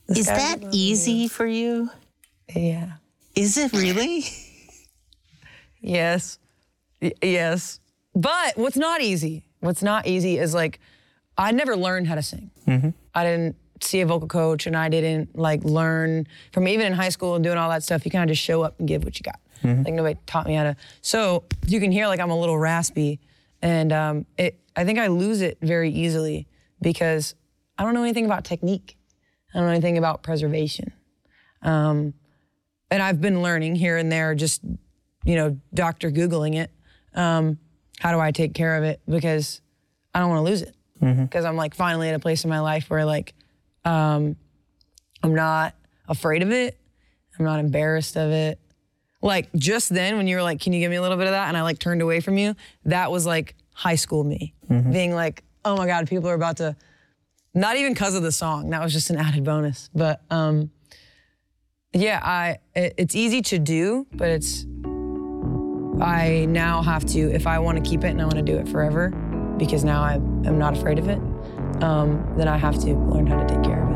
Is that easy for you? Yeah. Is it really? Yes. Yes. But what's not easy is like, I never learned how to sing. I didn't see a vocal coach, and I didn't like learn from, even in high school and doing all that stuff, you kind of just show up and give what you got. Like nobody taught me how to. So you can hear like I'm a little raspy, and I think I lose it very easily because I don't know anything about technique. I don't know anything about preservation. And I've been learning here and there, just, Dr. Googling it. How do I take care of it? Because I don't want to lose it. Because I'm like finally at a place in my life where like, I'm not afraid of it. I'm not embarrassed of it. Like just then when you were like, can you give me a little bit of that? And I like turned away from you. That was like high school me being like, oh my God, people are about to, not even because of the song. That was just an added bonus. But it's easy to do, but I now have to, if I want to keep it and I want to do it forever, because now I'm not afraid of it, then I have to learn how to take care of it.